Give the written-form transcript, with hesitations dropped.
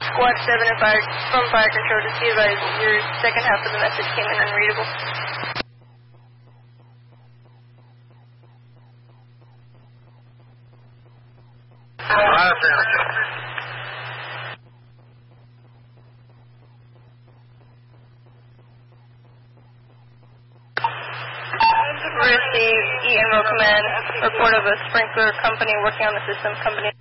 Squad 7 and from fire control to see advise your second half of the message came in unreadable. Receive ENRO command. Report of a sprinkler company working on the system. Company